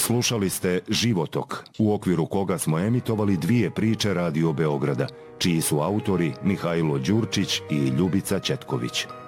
Slušali ste Životok, u okviru koga smo emitovali 2 priče Radio Beograda, čiji su autori Mihajlo Đurčić i Ljubica Ćetković.